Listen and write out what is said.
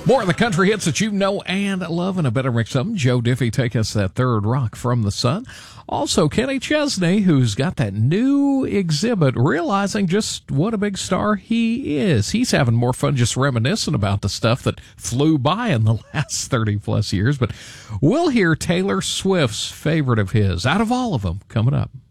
More of the country hits that you know and love, and a better mix of them. Joe Diffie take us that third rock from the sun. Also, Kenny Chesney, who's got that new exhibit, realizing just what a big star he is. He's having more fun just reminiscing about the stuff that flew by in the last 30-plus years. But we'll hear Taylor Swift's favorite of his, out of all of them, coming up.